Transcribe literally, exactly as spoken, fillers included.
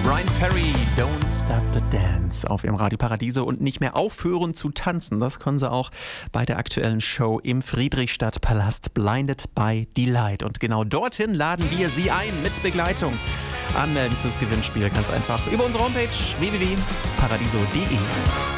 Brian Ferry, Don't Stop the Dance auf ihrem Radio Paradiso und nicht mehr aufhören zu tanzen. Das können sie auch bei der aktuellen Show im Friedrichstadtpalast Blinded by Delight. Und genau dorthin laden wir Sie ein mit Begleitung. Anmelden fürs Gewinnspiel ganz einfach über unsere Homepage w w w punkt paradiso punkt d e.